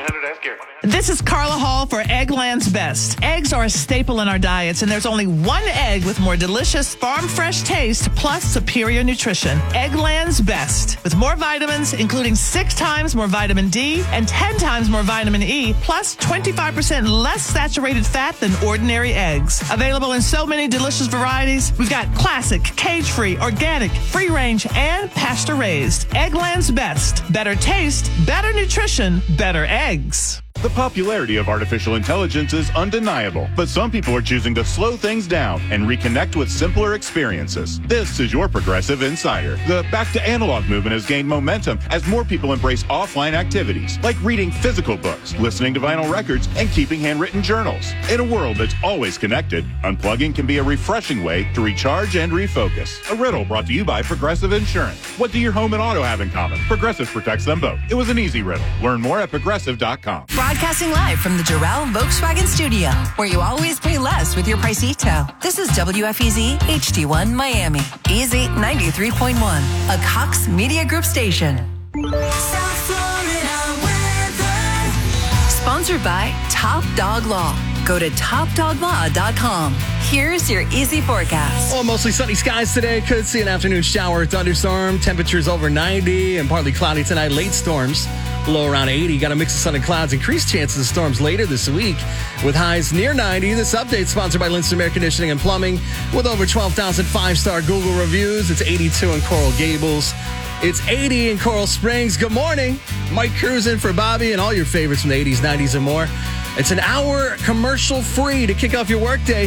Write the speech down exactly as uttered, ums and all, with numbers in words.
This is Carla Hall for Eggland's Best. Eggs are a staple in our diets, and there's only one egg with more delicious farm-fresh taste plus superior nutrition. Eggland's Best. With more vitamins, including six times more vitamin D and ten times more vitamin E, plus twenty-five percent less saturated fat than ordinary eggs. Available in so many delicious varieties. We've got classic, cage-free, organic, free-range, and pasture-raised. Eggland's Best. Better taste, better nutrition, better eggs. The popularity of artificial intelligence is undeniable, but some people are choosing to slow things down and reconnect with simpler experiences. This is your Progressive Insider. The back to analog movement has gained momentum as more people embrace offline activities, like reading physical books, listening to vinyl records, and keeping handwritten journals. In a world that's always connected, unplugging can be a refreshing way to recharge and refocus. A riddle brought to you by Progressive Insurance. What do your home and auto have in common? Progressive protects them both. It was an easy riddle. Learn more at progressive dot com. Broadcasting live from the Jarrell Volkswagen Studio, where you always pay less with your Pricito. This is W F E Z H D one Miami, Easy ninety-three point one, a Cox Media Group station. South Florida weather. Sponsored by Top Dog Law. Go to top dog law dot com. Here's your easy forecast. Well, mostly sunny skies today. Could see an afternoon shower, thunderstorm. Temperatures over ninety and partly cloudy tonight. Late storms. Low around eighty. Got a mix of sun and clouds. Increased chances of storms later this week with highs near ninety. This update sponsored by Lindstrom Air Conditioning and Plumbing with over twelve thousand five-star Google reviews. It's eighty-two in Coral Gables. It's eighty in Coral Springs. Good morning. Mike Cruz in for Bobby and all your favorites from the eighties, nineties, and more. It's an hour commercial free to kick off your workday.